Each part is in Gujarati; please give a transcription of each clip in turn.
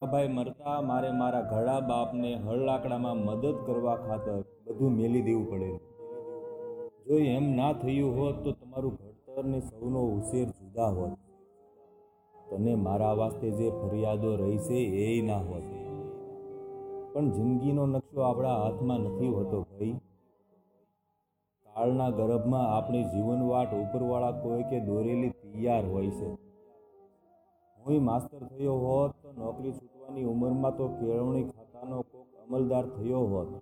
મોટાભાઈ મરતા મારે મારા ઘરડા બાપને હળ લાકડામાં મદદ કરવા ખાતર બધું મેલી દેવું પડેલું. જો એમ ના થયું હોત તો તમારું ઘડતર ને સૌનો ઉછેર જુદા હોત. તને મારા વાસ્તે જે ફરિયાદો રહી છે એ ના હોત. પણ જિંદગીનો નકશો આપણા હાથમાં નથી હોતો ભાઈ. કાળના ગર્ભમાં આપણી જીવનવાટ ઉપરવાળા કોઈ કે દોરેલી તૈયાર હોય છે. હું માસ્તર થયો હોત તો નોકરી છૂટવાની ઉંમરમાં તો કેળવણી ખાતાનો કોક અમલદાર થયો હોત.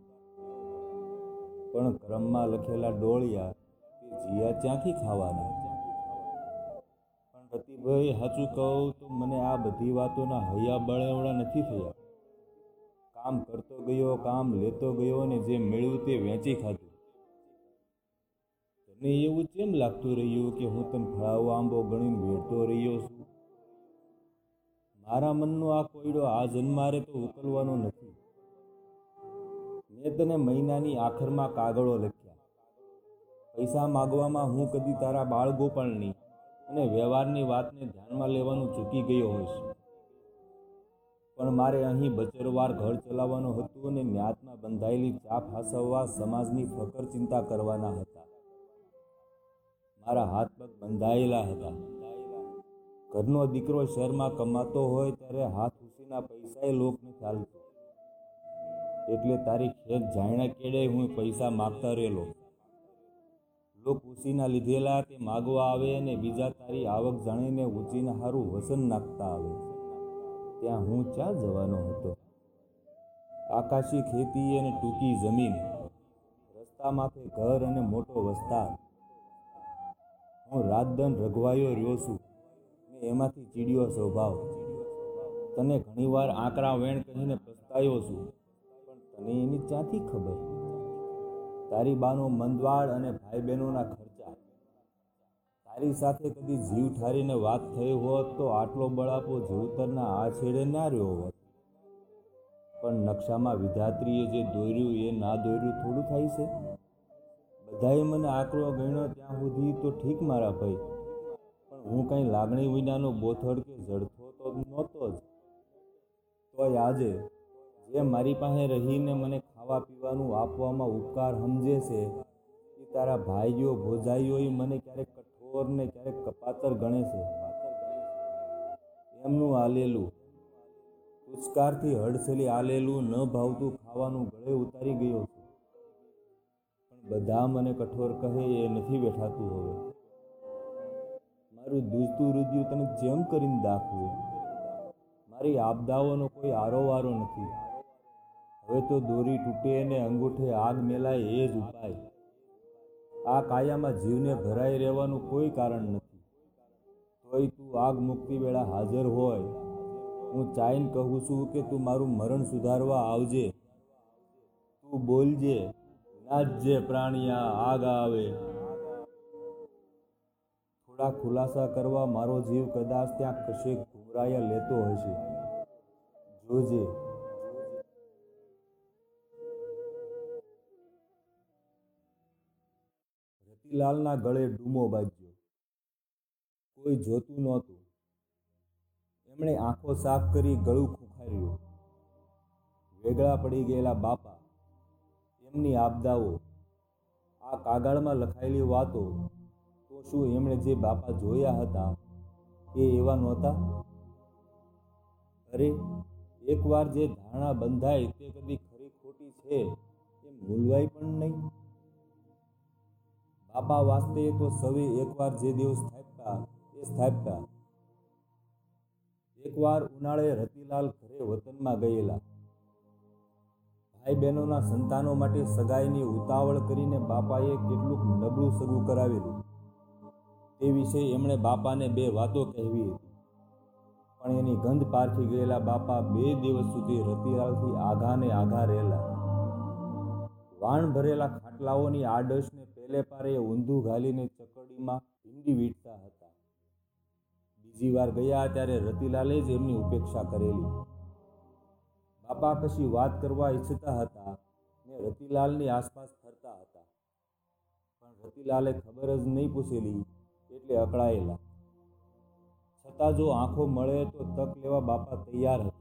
પણ ક્રમમાં લખેલા ડોળિયા તે જીયા ક્યાંથી ખાવાના? પણ રતિભાઈ, સાચું કહું તો મને આ બધી વાતોના હૈયા બળેવડા નથી થયા. કામ કરતો ગયો, કામ લેતો ગયો ને જે મેળવ્યું તે વેચી ખાધું. તને એવું કેમ લાગતું રહ્યું કે હું તને ફળાવો આંબો ગણીને વેડતો રહ્યો છું? મારા મનનો આ કોયડો આ જન્મારે તો ઉકલવાનો નથી. મેં તને મહિનાની આખરમાં કાગળો લખ્યા. પૈસા માગવામાં હું કદી તારા બાળ ગોપાળની અને વ્યવહારની વાતને ધ્યાનમાં લેવાનું ચૂકી ગયો હોઈશ. પણ મારે અહીં બચરવાર ઘર ચલાવવાનું હતું અને ન્યાતમાં બંધાયેલી ચાપ હાસવવા સમાજની ફકર ચિંતા કરવાના હતા. મારા હાથ પગ બંધાયેલા હતા. ઘરનો દીકરો શહેરમાં કમાતો હોય ત્યારે હાથ ઉસીના પૈસાએ લોકને ચાલતો. એટલે તારી ખેત જાણ્યા કેડે હું પૈસા માગતા રહેલો. લોક ઉસીના લીધેલા તે માગવા આવે અને બીજા તારી આવક જાણીને ઉચીને હારું વસન નાખતા આવે. ત્યાં હું ક્યાં જવાનો હતો? આકાશી ખેતી અને ટૂંકી જમીન, રસ્તા માથે ઘર અને મોટો વસ્તાર. હું રાતદન રઘવાયો રહ્યો છું ને એમાંથી ચીડ્યો સ્વભાવ. તને ઘણીવાર આંકડા વેણ કહીને પસ્તાયો છું, પણ તને એની ક્યાંથી ખબર? તારી બાનો મંદવાડ અને ભાઈ બહેનોના ખર્ચા. તારી સાથે કદી જીવ ઠારીને વાત થઈ હોત તો આટલો બળાપો જીવતરના આ છેડે ના રહ્યો હોત. પણ નકશામાં વિધાત્રીએ જે દોર્યું એ ના દોર્યું થોડું થાય છે? બધાએ મને આંકડો ગણ્યો ત્યાં સુધી તો ઠીક મારા ભાઈ, પણ હું કંઈ લાગણી વિનાનો બોથડ કે ઝડથો તો નહોતો જ. તોય આજે જે મારી પાસે રહીને મને ખાવા પીવાનું આપવામાં ઉપકાર સમજે છે એ તારા ભાઈઓ ભોજાઈઓ મને ક્યારેક કઠોર ને ક્યારેક કપાતર ગણે છે. એમનું આલેલું ઉચકારથી હડસેલી આલેલું ન ભાવતું ખાવાનું ગળે ઉતારી ગયો છું. પણ બધા મને કઠોર કહે એ નથી બેઠાતું. હવે મારું દૂધતું રુદ્યું તને જેમ કરીને દાખવું. મારી આપદાઓનો કોઈ આરોવારો નથી. હવે તો દોરી તૂટે ને અંગૂઠે આગ મેલાય એ જ ઉપાય. આ કાયામાં જીવને ભરાઈ રહેવાનું કોઈ કારણ નથી. તોય તું આગ મુક્તિ વેળા હાજર હોય. હું ચાઈને કહું છું કે તું મારું મરણ સુધારવા આવજે. તું બોલજે, નાચજે પ્રાણિયા આગ આવે. થોડા ખુલાસા કરવા મારો જીવ કદાચ ત્યાં કશેક ઘુમરાયા લેતો હશે. જોજે. રતિલાલના ગળે ડૂમો બાજ્યો. કોઈ જોતું નહોતું. એમણે આંખો સાફ કરી ગળું ખુંખાર્યું. વેગળા પડી ગયેલા બાપા, એમની આપદાઓ, આ કાગળમાં લખાયેલી વાતો. તો શું એમણે જે બાપા જોયા હતા એ એવા નહોતા? અરે, એકવાર જે ધારણા બંધાય તે કદી ખરી ખોટી છે એ ભૂલવાય પણ નહીં. બાપા વાસ્તે તો સવે એકવાર જે દેવ સ્થાપ્યા એ સ્થાપ્યા. એકવાર ઉનાળે રતિલાલ ઘરે વતનમાં ગયેલા. ભાઈ બહેનોના સંતાનો માટે સગાઈની ઉતાવળ કરીને બાપાએ કેટલુંક નબળું સગું કરાવેલું. તે વિશે એમણે બાપાને બે વાતો કહેવી હતી. પણ એની ગંધ પારખી ગયેલા બાપા 2 દિવસ સુધી રતિલાલથી આઘા ને આઘા રહેલા. વાણ ભરેલા ખાટલાઓની આડશને પેલે પારે ઊંધું ઘાલીને ચકરડીમાં ભીંડી વીંટતા હતા. બીજી વાર ગયા ત્યારે રતિલાલે જ એમની ઉપેક્ષા કરેલી. બાપા કશી વાત કરવા ઈચ્છતા હતા ને રતિલાલની આસપાસ ફરતા હતા. પણ રતિલાલે ખબર જ નહીં પૂછેલી એટલે અકળાયેલા. છતાં જો આંખો મળે તો તક લેવા બાપા તૈયાર હતા.